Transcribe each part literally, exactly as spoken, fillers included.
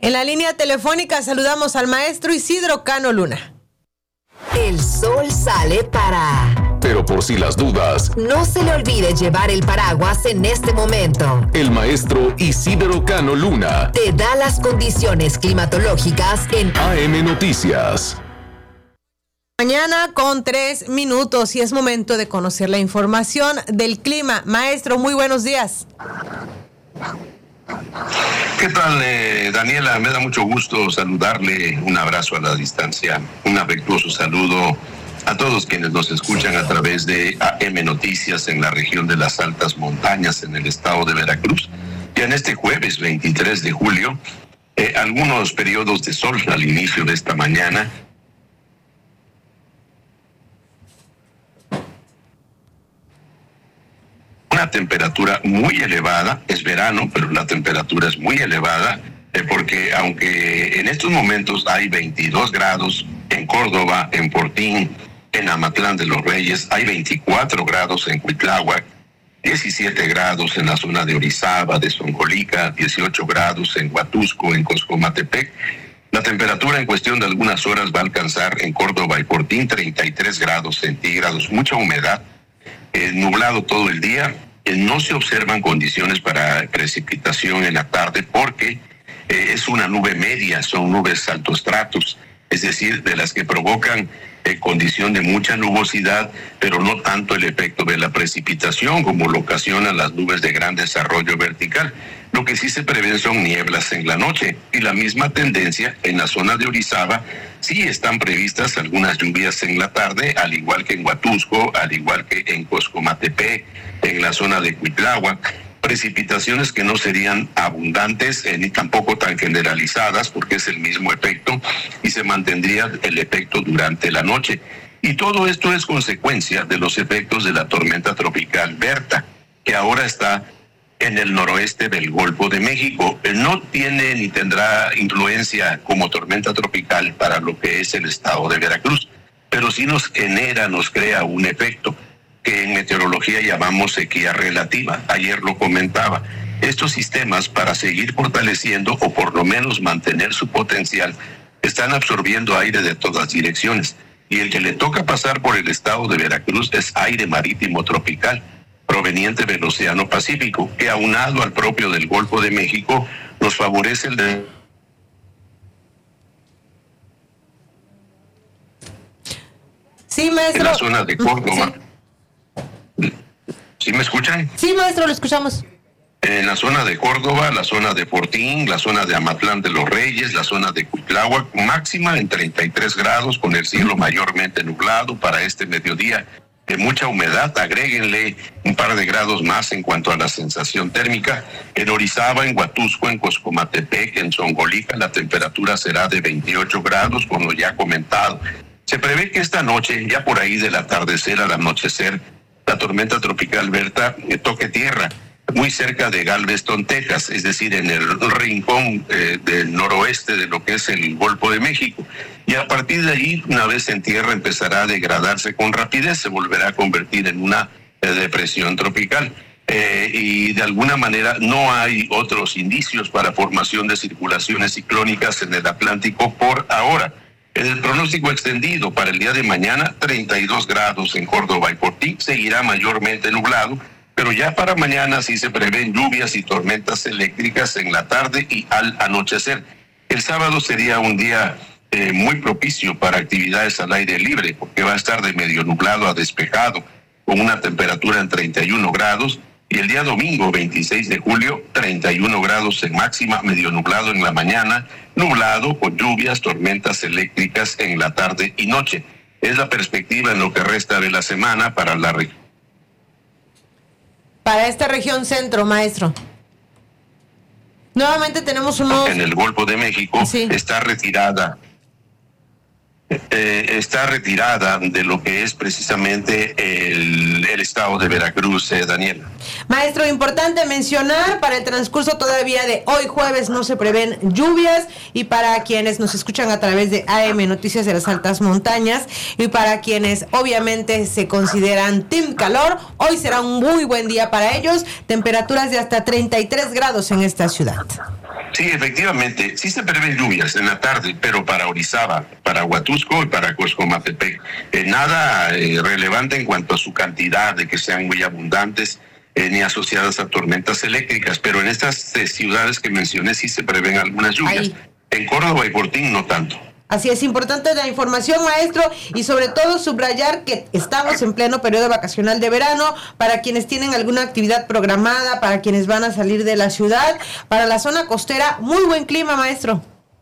En la línea telefónica saludamos al maestro Isidro Cano Luna. El sol sale para... Pero por si las dudas, no se le olvide llevar el paraguas en este momento. El maestro Isidro Cano Luna te da las condiciones climatológicas en A M Noticias. Mañana con tres minutos y es momento de conocer la información del clima. Maestro, muy buenos días. ¿Qué tal, eh, Daniela? Me da mucho gusto saludarle. Un abrazo a la distancia, un afectuoso saludo a todos quienes nos escuchan a través de A M Noticias en la región de las altas montañas en el estado de Veracruz. Ya en este jueves veintitrés de julio, eh, algunos periodos de sol al inicio de esta mañana. Una temperatura muy elevada, es verano, pero la temperatura es muy elevada, eh, porque aunque en estos momentos hay veintidós grados en Córdoba, en Fortín, en Amatlán de los Reyes, hay veinticuatro grados en Cuitláhuac, diecisiete grados en la zona de Orizaba, de Zongolica, dieciocho grados en Huatusco, en Coscomatepec. La temperatura en cuestión de algunas horas va a alcanzar en Córdoba y Fortín treinta y tres grados centígrados, mucha humedad, eh, nublado todo el día. No se observan condiciones para precipitación en la tarde porque eh, es una nube media, son nubes altostratos, es decir, de las que provocan eh, condición de mucha nubosidad, pero no tanto el efecto de la precipitación como lo ocasionan las nubes de gran desarrollo vertical. Lo que sí se prevén son nieblas en la noche y la misma tendencia en la zona de Orizaba. Sí están previstas algunas lluvias en la tarde, al igual que en Huatusco, al igual que en Coscomatepec, en la zona de Cuitláhuac. Precipitaciones que no serían abundantes eh, ni tampoco tan generalizadas porque es el mismo efecto y se mantendría el efecto durante la noche. Y todo esto es consecuencia de los efectos de la tormenta tropical Berta, que ahora está en el noroeste del Golfo de México. No tiene ni tendrá influencia como tormenta tropical para lo que es el estado de Veracruz, pero sí nos genera, nos crea un efecto que en meteorología llamamos sequía relativa. Ayer lo comentaba. Estos sistemas, para seguir fortaleciendo o por lo menos mantener su potencial, están absorbiendo aire de todas direcciones. Y el que le toca pasar por el estado de Veracruz es aire marítimo tropical, proveniente del Océano Pacífico, que aunado al propio del Golfo de México, nos favorece el de... Sí, maestro. En la zona de Córdoba. Sí. ¿Sí me escuchan? Sí, maestro, lo escuchamos. En la zona de Córdoba, la zona de Fortín, la zona de Amatlán de los Reyes, la zona de Cuitláhuac, máxima en treinta y tres grados, con el cielo mayormente nublado para este mediodía. De mucha humedad, agréguenle un par de grados más en cuanto a la sensación térmica. En Orizaba, en Huatusco, en Coscomatepec, en Zongolica, la temperatura será de veintiocho grados, como ya comentado. Se prevé que esta noche, ya por ahí del atardecer al anochecer, la tormenta tropical Berta eh, toque tierra, muy cerca de Galveston, Texas, es decir, en el rincón eh, del noroeste de lo que es el Golfo de México. Y a partir de ahí, una vez en tierra, empezará a degradarse con rapidez, se volverá a convertir en una eh, depresión tropical. Eh, y de alguna manera no hay otros indicios para formación de circulaciones ciclónicas en el Atlántico por ahora. En el pronóstico extendido para el día de mañana, treinta y dos grados en Córdoba y Fortín, seguirá mayormente nublado, pero ya para mañana sí se prevén lluvias y tormentas eléctricas en la tarde y al anochecer. El sábado sería un día eh, muy propicio para actividades al aire libre, porque va a estar de medio nublado a despejado, con una temperatura en treinta y uno grados, y el día domingo, veintiséis de julio, treinta y uno grados en máxima, medio nublado en la mañana, nublado con lluvias, tormentas eléctricas en la tarde y noche. Es la perspectiva en lo que resta de la semana para la región. Para esta región centro, maestro. Nuevamente tenemos unos... En el Golfo de México sí. está retirada. Eh, está retirada de lo que es precisamente el, el estado de Veracruz, eh, Daniela. Maestro, importante mencionar, para el transcurso todavía de hoy jueves no se prevén lluvias, y para quienes nos escuchan a través de A M Noticias de las Altas Montañas y para quienes obviamente se consideran team calor, hoy será un muy buen día para ellos, temperaturas de hasta treinta y tres grados en esta ciudad. Sí, efectivamente, sí se prevén lluvias en la tarde, pero para Orizaba, para Huatusco y para Coscomatepec. Eh, nada eh, relevante en cuanto a su cantidad, de que sean muy abundantes, eh, ni asociadas a tormentas eléctricas, pero en estas eh, ciudades que mencioné sí se prevén algunas lluvias. Ahí. En Córdoba y Portín no tanto. Así es, importante la información, maestro, y sobre todo subrayar que estamos en pleno periodo vacacional de verano, para quienes tienen alguna actividad programada, para quienes van a salir de la ciudad, para la zona costera, muy buen clima, maestro.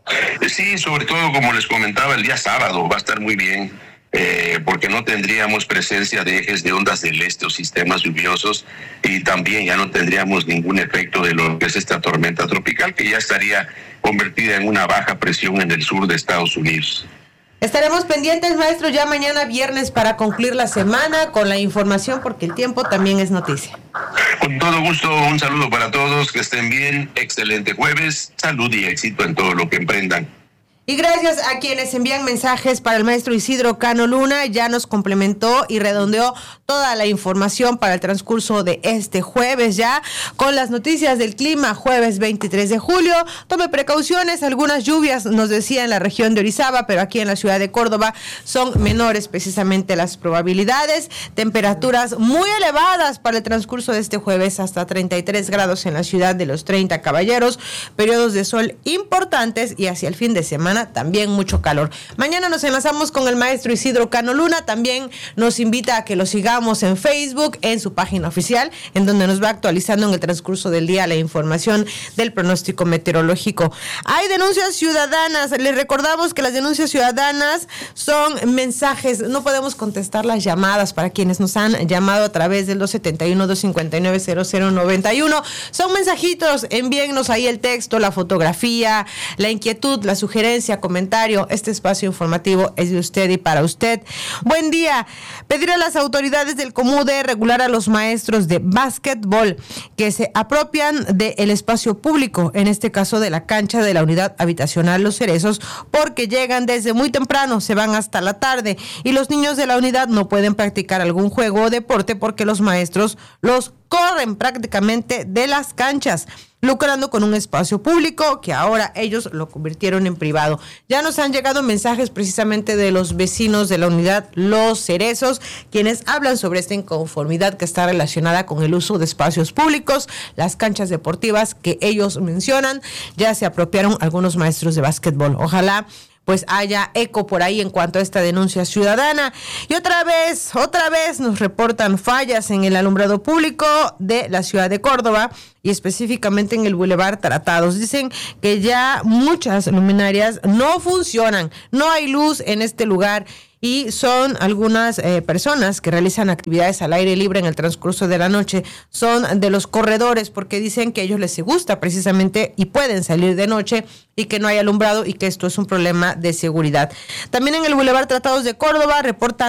Sí, sobre todo, como les comentaba, el día sábado va a estar muy bien, eh, porque no tendríamos presencia de ejes de ondas del este o sistemas lluviosos, y también ya no tendríamos ningún efecto de lo que es esta tormenta tropical, que ya estaría convertida en una baja presión en el sur de Estados Unidos. Estaremos pendientes, maestro, ya mañana viernes para concluir la semana con la información, porque el tiempo también es noticia. Con todo gusto, un saludo para todos, que estén bien, excelente jueves, salud y éxito en todo lo que emprendan. Y gracias a quienes envían mensajes para el maestro Isidro Cano Luna, ya nos complementó y redondeó toda la información para el transcurso de este jueves, ya con las noticias del clima, jueves veintitrés de julio. Tome precauciones, algunas lluvias nos decía en la región de Orizaba, pero aquí en la ciudad de Córdoba son menores precisamente las probabilidades. Temperaturas muy elevadas para el transcurso de este jueves, hasta treinta y tres grados en la ciudad de los treinta Caballeros, periodos de sol importantes, y hacia el fin de semana también mucho calor. Mañana nos enlazamos con el maestro Isidro Cano Luna. También nos invita a que lo sigamos en Facebook, en su página oficial, en donde nos va actualizando en el transcurso del día la información del pronóstico meteorológico. Hay denuncias ciudadanas. Les recordamos que las denuncias ciudadanas son mensajes. No podemos contestar las llamadas para quienes nos han llamado a través del dos siete uno, dos cinco nueve, cero cero nueve uno. Son mensajitos. Envíennos ahí el texto, la fotografía, la inquietud, la sugerencia, comentario. Este espacio informativo es de usted y para usted. Buen día. Pedir a las autoridades del COMUDE regular a los maestros de básquetbol que se apropian del espacio público, en este caso de la cancha de la unidad habitacional Los Cerezos, porque llegan desde muy temprano, se van hasta la tarde, y los niños de la unidad no pueden practicar algún juego o deporte porque los maestros los corren prácticamente de las canchas, lucrando con un espacio público que ahora ellos lo convirtieron en privado. Ya nos han llegado mensajes precisamente de los vecinos de la unidad Los Cerezos, quienes hablan sobre esta inconformidad que está relacionada con el uso de espacios públicos, las canchas deportivas que ellos mencionan. Ya se apropiaron algunos maestros de básquetbol. Ojalá pues haya eco por ahí en cuanto a esta denuncia ciudadana. Y otra vez, otra vez nos reportan fallas en el alumbrado público de la ciudad de Córdoba, y específicamente en el Boulevard Tratados. Dicen que ya muchas luminarias no funcionan, no hay luz en este lugar, y son algunas eh, personas que realizan actividades al aire libre en el transcurso de la noche. Son de los corredores, porque dicen que a ellos les gusta precisamente y pueden salir de noche, y que no hay alumbrado, y que esto es un problema de seguridad. También en el Boulevard Tratados de Córdoba reportan